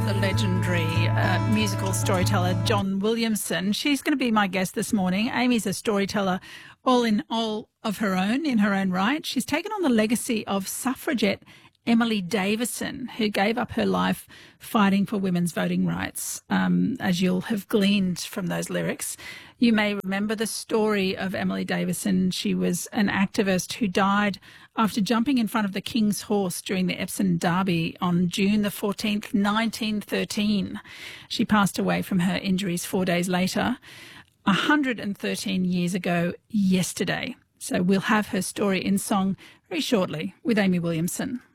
the legendary musical storyteller John Williamson. She's going to be my guest this morning. Amy's a storyteller all of her own, in her own right. She's taken on the legacy of suffragette Emily Davison, who gave up her life fighting for women's voting rights, as you'll have gleaned from those lyrics. You may remember the story of Emily Davison. She was an activist who died after jumping in front of the King's Horse during the Epsom Derby on June the 14th, 1913. She passed away from her injuries 4 days later, 113 years ago yesterday. So we'll have her story in song very shortly with Amy Williamson.